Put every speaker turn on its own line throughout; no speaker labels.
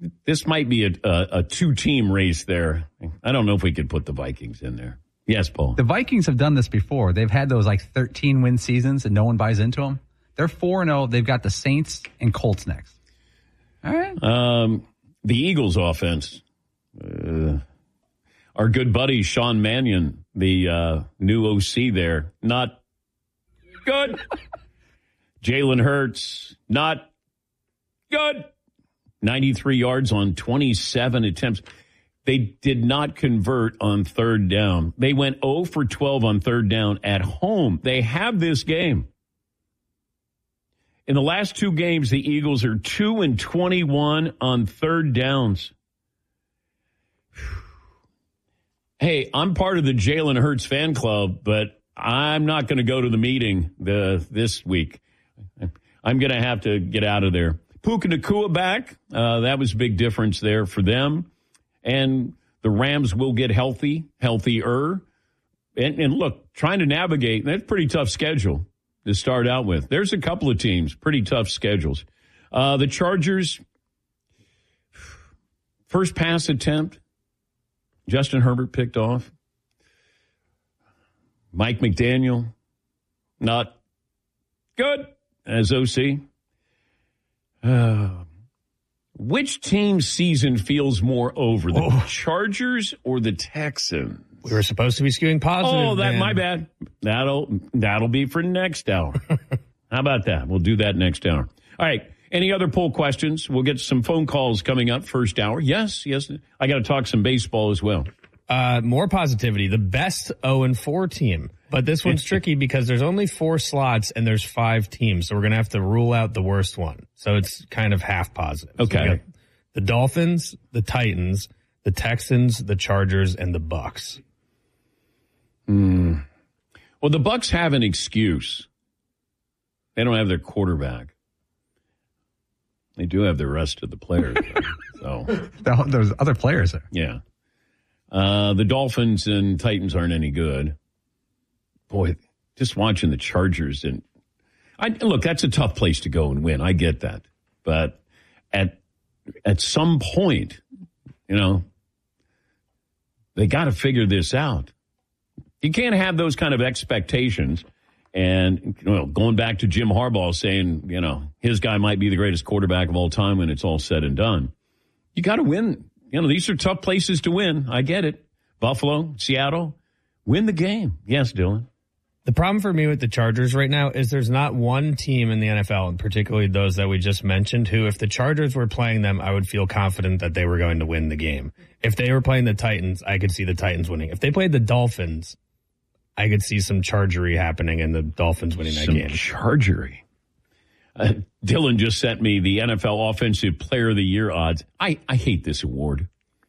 this might be a two-team race there. I don't know if we could put the Vikings in there. Yes, Paul.
The Vikings have done this before. They've had those 13-win seasons and no one buys into them. They're 4-0. They've got the Saints and Colts next. All right.
The Eagles offense. Our good buddy Sean Mannion, the new OC there, not good. Jalen Hurts, not good. 93 yards on 27 attempts. They did not convert on third down. They went 0 for 12 on third down at home. They have this game. In the last two games, the Eagles are 2-21 on third downs. Hey, I'm part of the Jalen Hurts fan club, but I'm not going to go to the meeting this week. I'm going to have to get out of there. Puka Nacua back. That was a big difference there for them. And the Rams will get healthier. And look, trying to navigate, that's a pretty tough schedule to start out with. There's a couple of teams, pretty tough schedules. The Chargers, first pass attempt, Justin Herbert picked off. Mike McDaniel, not good as OC. Which team's season feels more over, the Chargers or the Texans?
We were supposed to be skewing positive.
Oh, my bad. That'll be for next hour. How about that? We'll do that next hour. All right. Any other poll questions? We'll get some phone calls coming up first hour. Yes. I got to talk some baseball as well.
More positivity. The best 0-4 team. But this one's tricky because there's only 4 slots and there's 5 teams. So we're going to have to rule out the worst one. So it's kind of half positive.
Okay.
So we got the Dolphins, the Titans, the Texans, the Chargers, and the Bucks.
Well, the Bucks have an excuse. They don't have their quarterback. They do have the rest of the players. So
there's other players there.
Yeah. The Dolphins and Titans aren't any good. Boy, just watching the Chargers and look, that's a tough place to go and win. I get that, but at some point, they got to figure this out. You can't have those kind of expectations. And going back to Jim Harbaugh saying, his guy might be the greatest quarterback of all time when it's all said and done. You got to win. These are tough places to win. I get it. Buffalo, Seattle, win the game. Yes, Dylan.
The problem for me with the Chargers right now is there's not one team in the NFL, and particularly those that we just mentioned, who, if the Chargers were playing them, I would feel confident that they were going to win the game. If they were playing the Titans, I could see the Titans winning. If they played the Dolphins, I could see some chargery happening and the Dolphins winning that game.
Chargery. Dylan just sent me the NFL Offensive Player of the Year odds. I hate this award.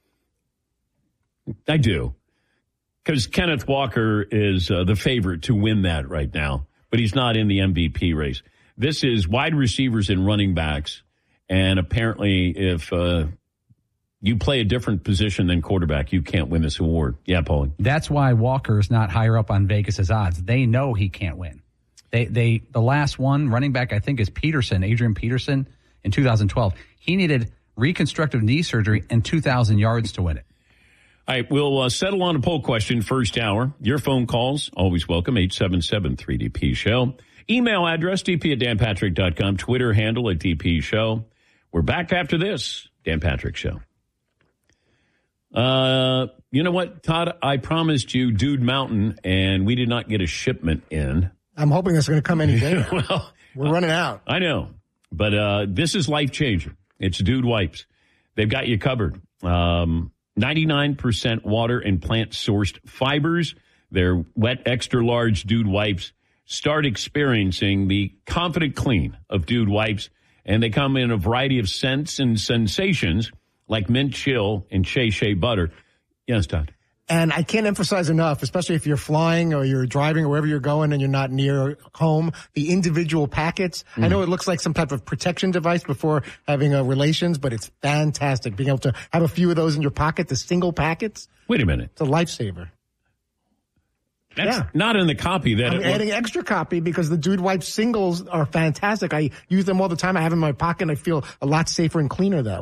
I do. Because Kenneth Walker is the favorite to win that right now, but he's not in the MVP race. This is wide receivers and running backs, and apparently if you play a different position than quarterback, you can't win this award. Yeah, Paulie.
That's why Walker is not higher up on Vegas's odds. They know he can't win. The last one running back, I think, is Adrian Peterson in 2012. He needed reconstructive knee surgery and 2,000 yards to win it.
All right, we'll settle on a poll question first hour. Your phone calls, always welcome, 877-3DP Show. Email address, dp@danpatrick.com. Twitter handle @DP Show. We're back after this, Dan Patrick Show. You know what, Todd? I promised you Dude Mountain, and we did not get a shipment in.
I'm hoping it's going to come any day.
Well,
we're running out.
I know, but this is life-changing. It's Dude Wipes. They've got you covered. 99% water and plant-sourced fibers. They're wet, extra-large Dude Wipes. Start experiencing the confident clean of Dude Wipes, and they come in a variety of scents and sensations like mint chill and shea butter. Yes, Todd.
And I can't emphasize enough, especially if you're flying or you're driving or wherever you're going and you're not near home, the individual packets. I know it looks like some type of protection device before having relations, but it's fantastic. Being able to have a few of those in your pocket, the single packets.
Wait a minute.
It's a lifesaver.
That's not in the copy.
I'm adding extra copy because the Dude Wipes singles are fantastic. I use them all the time. I have them in my pocket and I feel a lot safer and cleaner that way.